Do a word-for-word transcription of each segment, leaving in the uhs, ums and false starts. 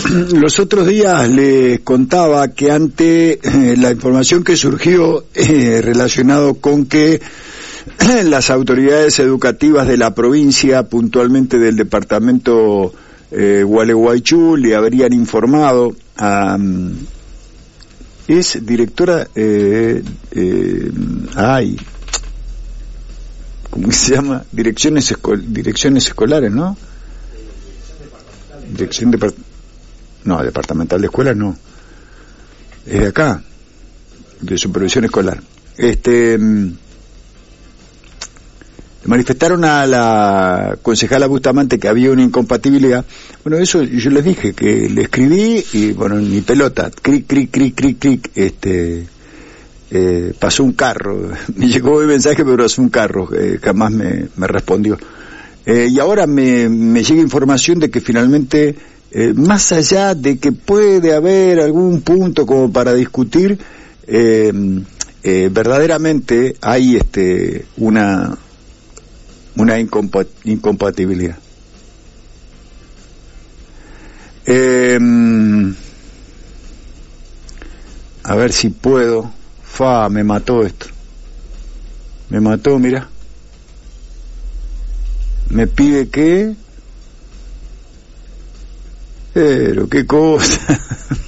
los otros días les contaba que ante eh, la información que surgió eh, relacionado con que las autoridades educativas de la provincia, puntualmente del departamento eh, Gualeguaychú, le habrían informado a... Um, es directora... Eh, eh, ay... ¿Cómo se llama? Direcciones, escol- direcciones escolares, ¿no? Dirección departamental. No, departamental de escuelas no. Es de acá, de supervisión escolar. Este, manifestaron a la concejala Bustamante que había una incompatibilidad. Bueno, eso yo les dije, que le escribí y, bueno, mi pelota, cric, cric, cric, cric, cric, este, eh, pasó un carro. Me llegó el mensaje, pero pasó un carro, eh, jamás me, me respondió. Eh, y ahora me, me llega información de que finalmente, eh, más allá de que puede haber algún punto como para discutir, eh, eh, verdaderamente hay este una una incompat- incompatibilidad. Eh, a ver si puedo. Fa, me mató esto. Me mató, mira. Me pide que... Pero qué cosa.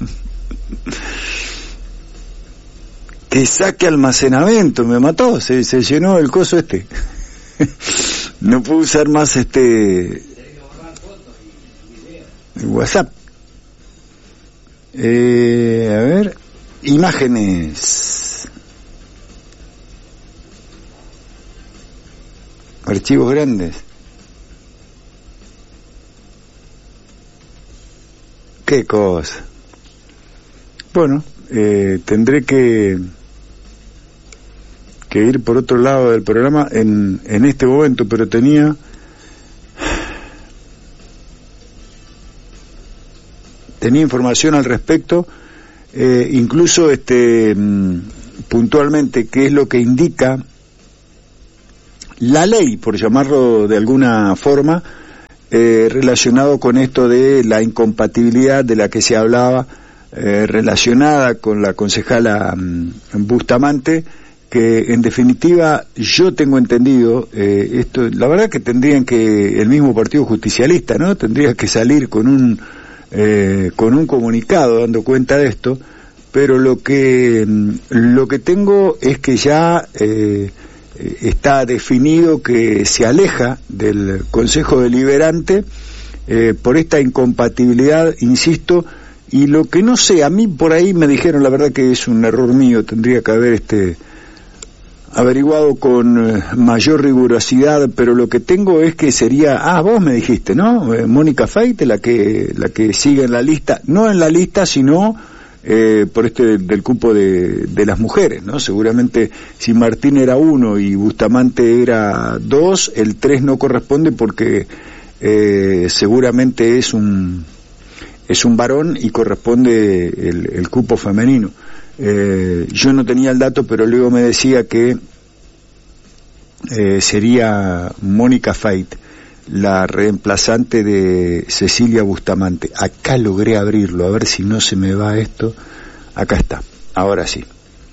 Que saque almacenamiento, me mató, se, se llenó el coso este. No puedo usar más este WhatsApp. Eh, a ver, imágenes, archivos grandes. Qué cosa. Bueno, eh, tendré que que ir por otro lado del programa en, en este momento, pero tenía tenía información al respecto, eh, incluso este puntualmente qué es lo que indica la ley, por llamarlo de alguna forma, eh, relacionado con esto de la incompatibilidad de la que se hablaba, eh, relacionada con la concejala um, Bustamante, que en definitiva yo tengo entendido, eh, esto, la verdad que tendrían que, el mismo Partido Justicialista, ¿no? Tendría que salir con un, eh, con un comunicado dando cuenta de esto, pero lo que, lo que tengo es que ya, eh, está definido que se aleja del Consejo Deliberante, eh, por esta incompatibilidad, insisto, y lo que no sé, a mí por ahí me dijeron, la verdad que es un error mío, tendría que haber este, averiguado con eh, mayor rigurosidad, pero lo que tengo es que sería, ah, vos me dijiste, ¿no? Eh, Mónica Feite, la que la que sigue en la lista, no en la lista, sino eh, por este del cupo de, de las mujeres, ¿no? Seguramente si Martín era uno y Bustamante era dos, el tres no corresponde porque eh, seguramente es un es un varón y corresponde el, el cupo femenino. Eh, yo no tenía el dato, pero luego me decía que eh, sería Mónica Feite, la reemplazante de Cecilia Bustamante. Acá logré abrirlo, a ver si no se me va esto. Acá está, ahora sí.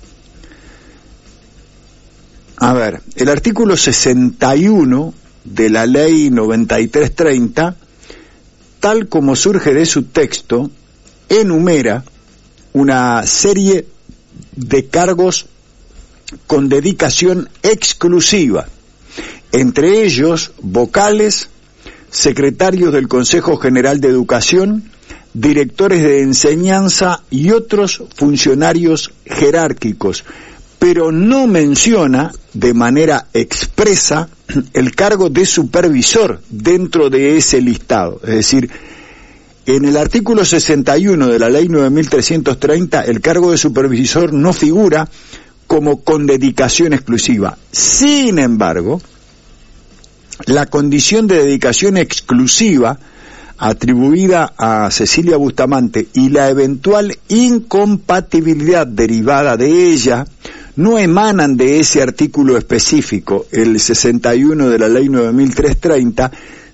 A ver, el artículo sesenta y uno de la ley noventa y tres treinta, tal como surge de su texto, enumera una serie de cargos con dedicación exclusiva, entre ellos vocales, secretarios del Consejo General de Educación, directores de enseñanza y otros funcionarios jerárquicos, pero no menciona de manera expresa el cargo de supervisor dentro de ese listado. Es decir, en el artículo sesenta y uno de la ley nueve mil trescientos treinta, el cargo de supervisor no figura como con dedicación exclusiva. Sin embargo, la condición de dedicación exclusiva atribuida a Cecilia Bustamante y la eventual incompatibilidad derivada de ella no emanan de ese artículo específico, el sesenta y uno de la ley nueve mil trescientos treinta,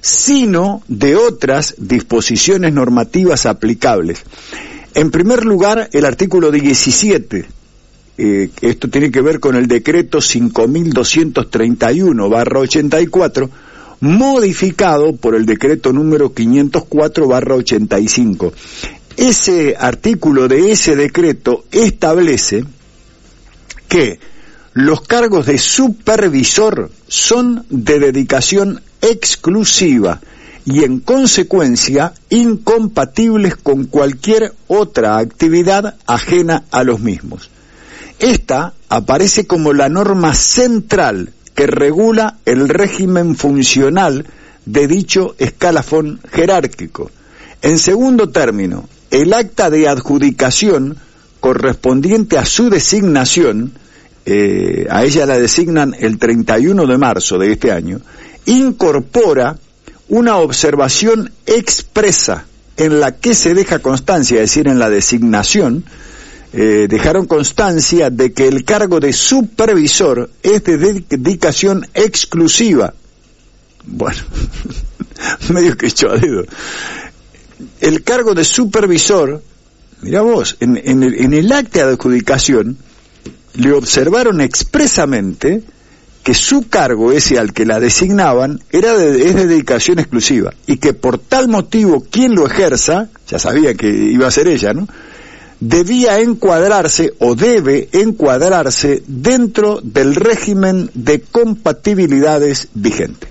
sino de otras disposiciones normativas aplicables. En primer lugar, el artículo diecisiete, eh, esto tiene que ver con el decreto cinco mil doscientos treinta y uno barra ochenta y cuatro, modificado por el decreto número quinientos cuatro barra ochenta y cinco. Ese artículo de ese decreto establece que los cargos de supervisor son de dedicación exclusiva y en consecuencia incompatibles con cualquier otra actividad ajena a los mismos. Esta aparece como la norma central que regula el régimen funcional de dicho escalafón jerárquico. En segundo término, el acta de adjudicación correspondiente a su designación, eh, a ella la designan el treinta y uno de marzo de este año, incorpora una observación expresa en la que se deja constancia, es decir, en la designación, eh, dejaron constancia de que el cargo de supervisor es de dedicación exclusiva. Bueno, medio que echó a dedo. El cargo de supervisor, mirá vos, en, en, el, en el acta de adjudicación le observaron expresamente que su cargo, ese al que la designaban, era de, es de dedicación exclusiva, y que por tal motivo quien lo ejerza, ya sabía que iba a ser ella, ¿no?, debía encuadrarse o debe encuadrarse dentro del régimen de compatibilidades vigente.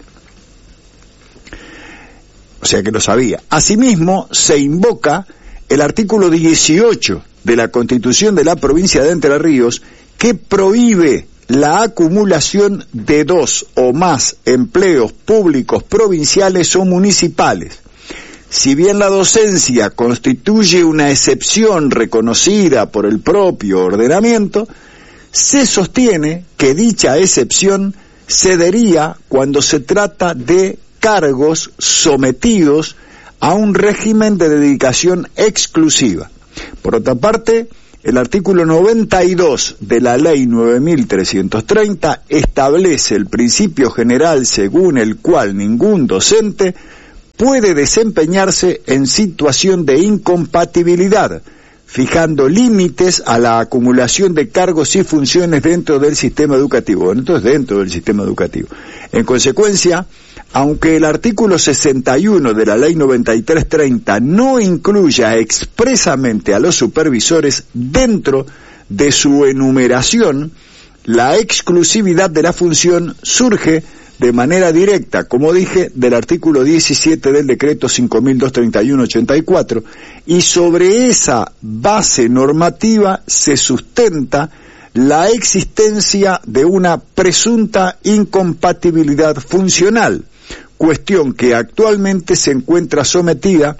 O sea que lo sabía. Asimismo, se invoca el artículo dieciocho de la Constitución de la provincia de Entre Ríos, que prohíbe la acumulación de dos o más empleos públicos provinciales o municipales. Si bien la docencia constituye una excepción reconocida por el propio ordenamiento, se sostiene que dicha excepción se daría cuando se trata de cargos sometidos a un régimen de dedicación exclusiva. Por otra parte, el artículo noventa y dos de la Ley nueve mil trescientos treinta establece el principio general según el cual ningún docente puede desempeñarse en situación de incompatibilidad, fijando límites a la acumulación de cargos y funciones dentro del sistema educativo. Bueno, entonces dentro del sistema educativo. En consecuencia, aunque el artículo sesenta y uno de la Ley noventa y tres treinta no incluya expresamente a los supervisores dentro de su enumeración, la exclusividad de la función surge de manera directa, como dije, del artículo diecisiete del decreto cinco mil doscientos treinta y uno ochenta y cuatro, y sobre esa base normativa se sustenta la existencia de una presunta incompatibilidad funcional, cuestión que actualmente se encuentra sometida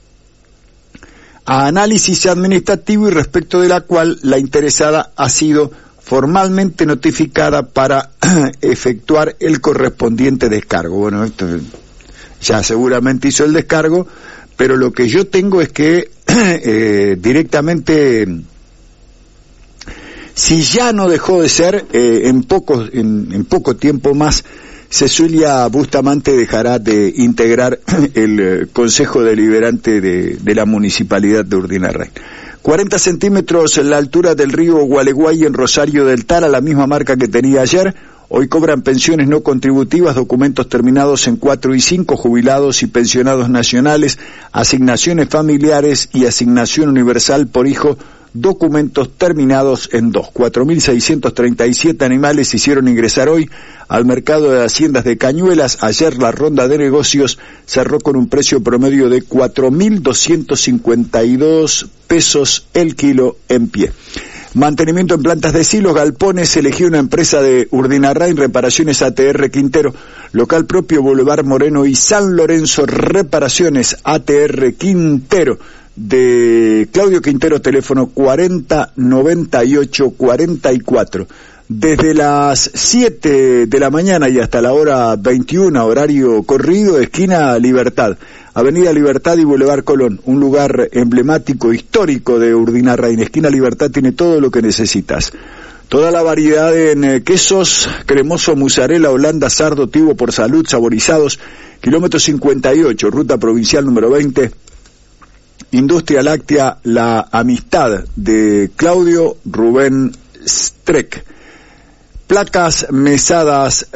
a análisis administrativo y respecto de la cual la interesada ha sido formalmente notificada para efectuar el correspondiente descargo. Bueno, esto ya seguramente hizo el descargo, pero lo que yo tengo es que eh, directamente, si ya no dejó de ser, eh, en, poco, en, en poco tiempo más, Cecilia Bustamante dejará de integrar el eh, Consejo Deliberante de, de la Municipalidad de Urdinarrain. cuarenta centímetros en la altura del río Gualeguay en Rosario del Tara, la misma marca que tenía ayer. Hoy cobran pensiones no contributivas, documentos terminados en cuatro y cinco, jubilados y pensionados nacionales, asignaciones familiares y asignación universal por hijo, documentos terminados en dos. cuatro mil seiscientos treinta y siete animales hicieron ingresar hoy al mercado de haciendas de Cañuelas. Ayer la ronda de negocios cerró con un precio promedio de cuatro mil doscientos cincuenta y dos pesos el kilo en pie. Mantenimiento en plantas de silos, galpones, eligió una empresa de Urdinarrain, Reparaciones A T R Quintero, local propio Boulevard Moreno y San Lorenzo, Reparaciones A T R Quintero, de Claudio Quintero, teléfono cuarenta noventa y ocho cuarenta y cuatro. Desde las siete de la mañana y hasta la hora veintiuna, horario corrido, esquina Libertad, Avenida Libertad y Boulevard Colón, un lugar emblemático, histórico de Urdinarrain. Esquina Libertad tiene todo lo que necesitas. Toda la variedad en eh, quesos, cremoso, mozzarella, holanda, sardo, tivo por salud, saborizados, kilómetro cincuenta y ocho, ruta provincial número veinte, Industria Láctea, La Amistad, de Claudio Rubén Streck. Placas, mesadas,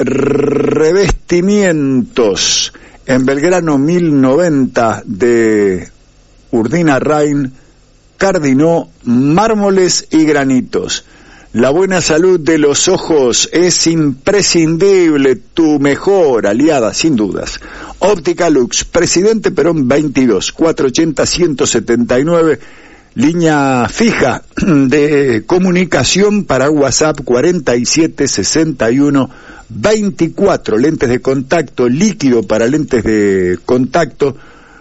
revestimientos, en Belgrano mil noventa, de Urdinarrain, Cardinó, mármoles y granitos. La buena salud de los ojos es imprescindible, tu mejor aliada, sin dudas. Óptica Lux, Presidente Perón veintidós, cuatrocientos ochenta, ciento setenta y nueve, línea fija de comunicación para WhatsApp cuarenta y siete sesenta y uno veinticuatro, lentes de contacto, líquido para lentes de contacto,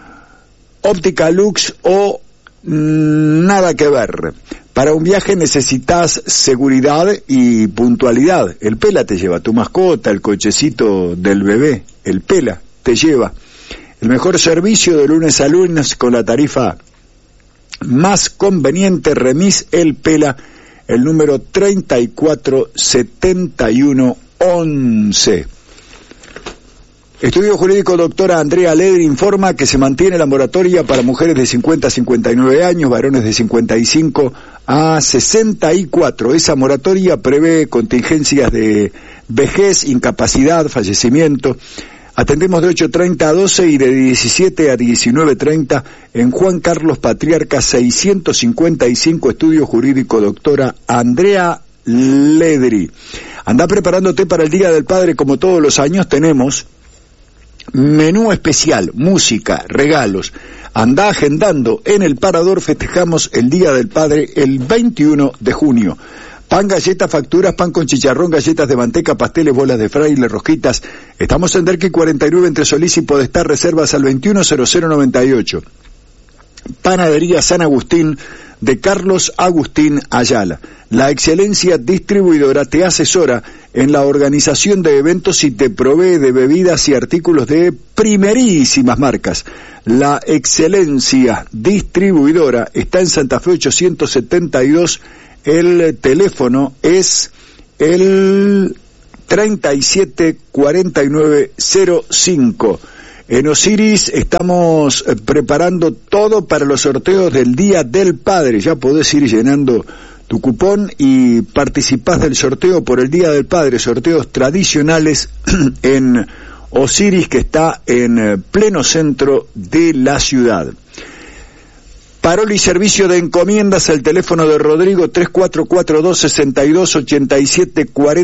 Óptica Lux o nada que ver. Para un viaje necesitas seguridad y puntualidad. El Pela te lleva tu mascota, el cochecito del bebé, el Pela te lleva. El mejor servicio de lunes a lunes con la tarifa más conveniente, Remis El Pela, el número treinta y cuatro setenta y uno once. Estudio Jurídico Doctora Andrea Ledri informa que se mantiene la moratoria para mujeres de cincuenta a cincuenta y nueve años, varones de cincuenta y cinco a sesenta y cuatro. Esa moratoria prevé contingencias de vejez, incapacidad, fallecimiento. Atendemos de ocho treinta a doce y de diecisiete a diecinueve treinta en Juan Carlos Patriarca seiscientos cincuenta y cinco, Estudio Jurídico Doctora Andrea Ledri. Andá preparándote para el Día del Padre, como todos los años tenemos menú especial, música, regalos. Andá agendando. En el Parador festejamos el Día del Padre el veintiuno de junio. Pan, galletas, facturas, pan con chicharrón, galletas de manteca, pasteles, bolas de fraile, rosquitas. Estamos en Derqui cuarenta y nueve entre Solís y Podestá. Reservas al veintiuno cero cero noventa y ocho. Panadería San Agustín, de Carlos Agustín Ayala. La excelencia distribuidora te asesora en la organización de eventos y te provee de bebidas y artículos de primerísimas marcas. La excelencia distribuidora está en Santa Fe ochocientos setenta y dos. El teléfono es el treinta y siete cuarenta y nueve cero cinco. En Osiris estamos preparando todo para los sorteos del Día del Padre. Ya podés ir llenando tu cupón y participás del sorteo por el Día del Padre. Sorteos tradicionales en Osiris, que está en pleno centro de la ciudad. Parol y servicio de encomiendas, el teléfono de Rodrigo tres cuatro cuatro dos seis dos ocho siete cuatro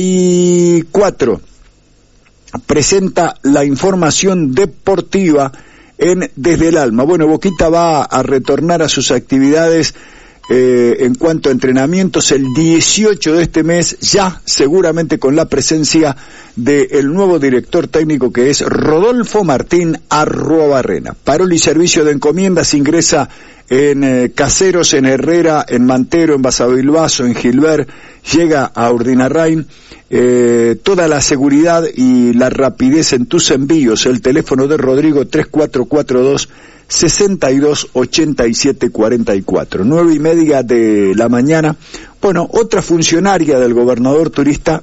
cuatro. Presenta la información deportiva en Desde el Alma. Bueno, Boquita va a retornar a sus actividades eh, en cuanto a entrenamientos el dieciocho de este mes, ya seguramente con la presencia del nuevo director técnico, que es Rodolfo Martín Arruabarrena. Parol y servicio de encomiendas ingresa en eh, Caseros, en Herrera, en Mantero, en Basavilbaso, en Gilbert, llega a Urdinarrain. Eh, toda la seguridad y la rapidez en tus envíos. El teléfono de Rodrigo tres cuatro cuatro dos seis dos ocho siete cuatro cuatro. Nueve y media de la mañana. Bueno, otra funcionaria del gobernador turista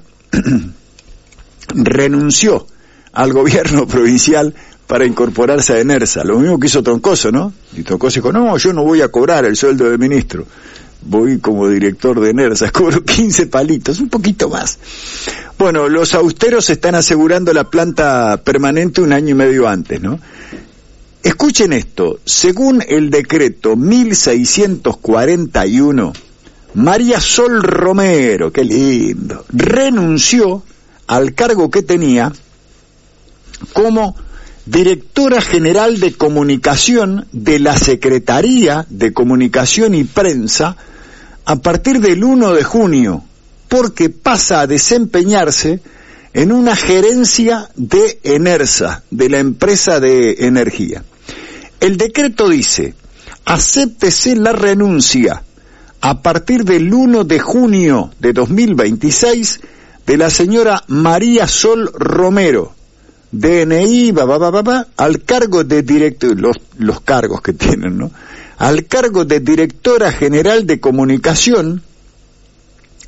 renunció al gobierno provincial para incorporarse a ENERSA. Lo mismo que hizo Troncoso, ¿no? Y Troncoso dijo, no, yo no voy a cobrar el sueldo de ministro. Voy como director de ENERSA, cobro quince palitos, un poquito más. Bueno, los austeros están asegurando la planta permanente un año y medio antes, ¿no? Escuchen esto, según el decreto mil seiscientos cuarenta y uno, María Sol Romero, qué lindo, renunció al cargo que tenía como directora general de comunicación de la Secretaría de Comunicación y Prensa a partir del uno de junio, porque pasa a desempeñarse en una gerencia de ENERSA, de la empresa de energía. El decreto dice, acéptese la renuncia a partir del uno de junio de dos mil veintiséis de la señora María Sol Romero, D N I, ba, ba, ba, ba, ba, al cargo de director, los, los cargos que tienen, ¿no? Al cargo de directora general de comunicación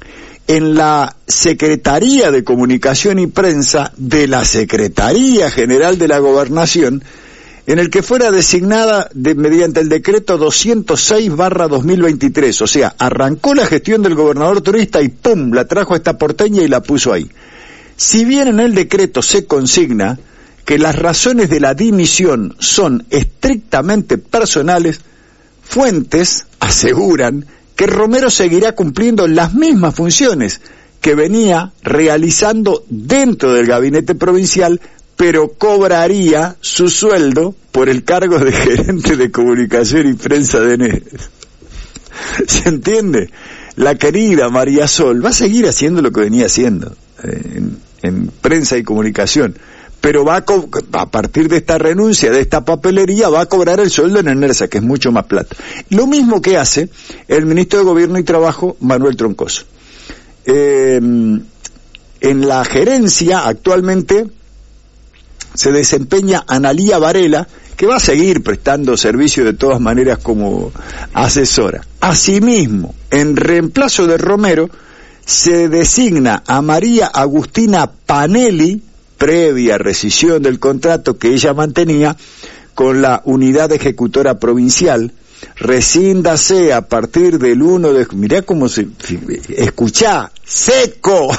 en la Secretaría de Comunicación y Prensa de la Secretaría General de la Gobernación, en el que fuera designada de, mediante el decreto doscientos seis barra dos mil veintitrés, o sea, arrancó la gestión del gobernador Turista y ¡pum!, la trajo a esta porteña y la puso ahí. Si bien en el decreto se consigna que las razones de la dimisión son estrictamente personales, fuentes aseguran que Romero seguirá cumpliendo las mismas funciones que venía realizando dentro del gabinete provincial, pero cobraría su sueldo por el cargo de gerente de comunicación y prensa de Neves. ¿Se entiende? La querida María Sol va a seguir haciendo lo que venía haciendo eh, en, en prensa y comunicación, pero va a, co- a partir de esta renuncia, de esta papelería, va a cobrar el sueldo en ENERSA, que es mucho más plata. Lo mismo que hace el ministro de Gobierno y Trabajo, Manuel Troncoso. Eh, en la gerencia actualmente se desempeña Analía Varela, que va a seguir prestando servicio de todas maneras como asesora. Asimismo, en reemplazo de Romero, se designa a María Agustina Panelli, previa rescisión del contrato que ella mantenía con la unidad ejecutora provincial. Rescíndase a partir del uno de... Mirá cómo se... Escuchá, seco.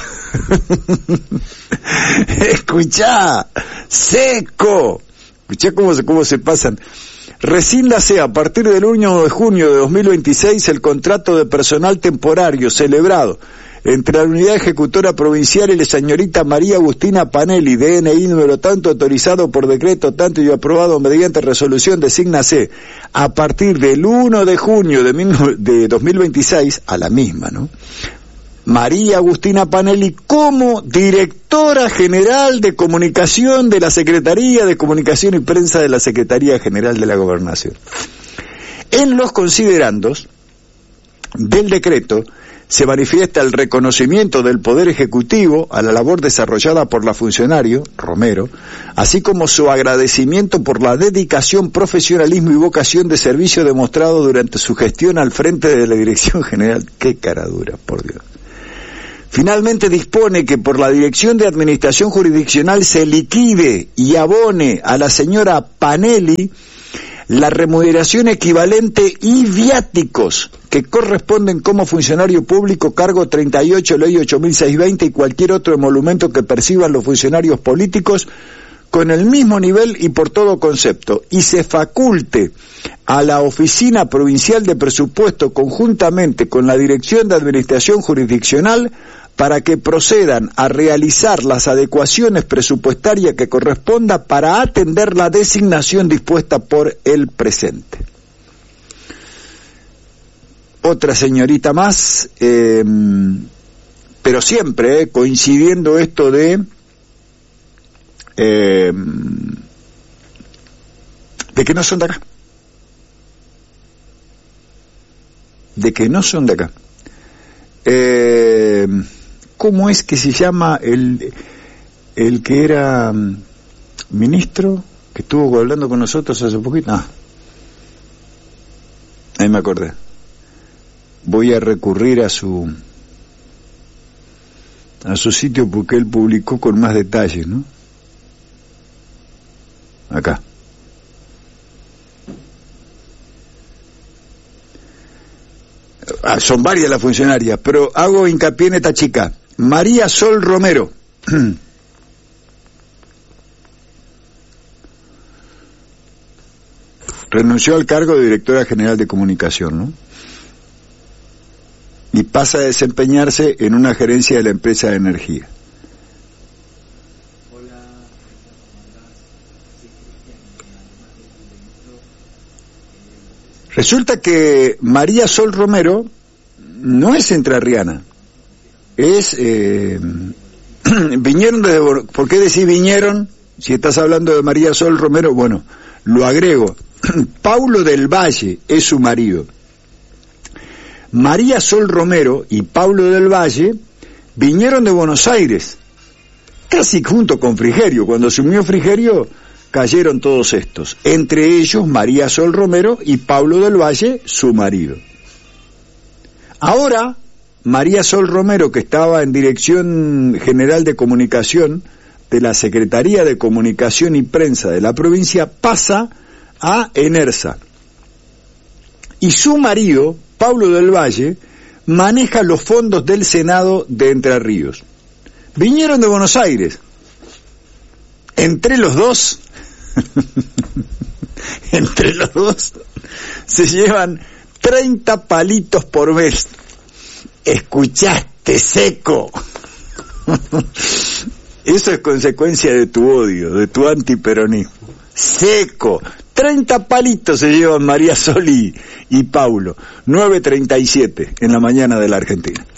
Escuchá, seco. Escuchá cómo se, cómo se pasan. Rescíndase a partir del uno de junio de dos mil veintiséis el contrato de personal temporario celebrado entre la unidad ejecutora provincial y la señorita María Agustina Panelli, D N I número tanto, autorizado por decreto tanto y aprobado mediante resolución, desígnase a partir del uno de junio de, mil, de dos mil veintiséis, a la misma, ¿no? María Agustina Panelli como directora general de comunicación de la Secretaría de Comunicación y Prensa de la Secretaría General de la Gobernación. En los considerandos del decreto se manifiesta el reconocimiento del Poder Ejecutivo a la labor desarrollada por la funcionario, Romero, así como su agradecimiento por la dedicación, profesionalismo y vocación de servicio demostrado durante su gestión al frente de la Dirección General. ¡Qué cara dura, por Dios! Finalmente dispone que por la Dirección de Administración Jurisdiccional se liquide y abone a la señora Panelli la remuneración equivalente y viáticos que corresponden como funcionario público, cargo treinta y ocho, ley ocho mil seiscientos veinte y cualquier otro emolumento que perciban los funcionarios políticos con el mismo nivel y por todo concepto, y se faculte a la Oficina Provincial de Presupuesto conjuntamente con la Dirección de Administración Jurisdiccional para que procedan a realizar las adecuaciones presupuestarias que corresponda para atender la designación dispuesta por el presente. Otra señorita más, eh, pero siempre eh, coincidiendo esto de eh, de que no son de acá, de que no son de acá. Eh, ¿Cómo es que se llama el, el que era ministro, que estuvo hablando con nosotros hace poquito? Ah, ahí me acordé. Voy a recurrir a su a su sitio porque él publicó con más detalles, ¿no? Acá. Ah, son varias las funcionarias, pero hago hincapié en esta chica. María Sol Romero. Renunció al cargo de directora general de comunicación, ¿no? Y pasa a desempeñarse en una gerencia de la empresa de energía. Resulta que María Sol Romero no es entrerriana. Es, eh, vinieron desde, ¿por qué decir vinieron? Si estás hablando de María Sol Romero, bueno, lo agrego. Paulo del Valle es su marido. María Sol Romero y Paulo del Valle vinieron de Buenos Aires, casi junto con Frigerio. Cuando asumió Frigerio, cayeron todos estos. Entre ellos, María Sol Romero y Paulo del Valle, su marido. Ahora, María Sol Romero, que estaba en Dirección General de Comunicación de la Secretaría de Comunicación y Prensa de la provincia, pasa a ENERSA. Y su marido, Pablo del Valle, maneja los fondos del Senado de Entre Ríos. Vinieron de Buenos Aires. Entre los dos, entre los dos, se llevan treinta palitos por mes. ¿Escuchaste, seco? Eso es consecuencia de tu odio, de tu antiperonismo. Seco. treinta palitos se llevan María Sol y, y Paulo. nueve treinta y siete en la mañana de la Argentina.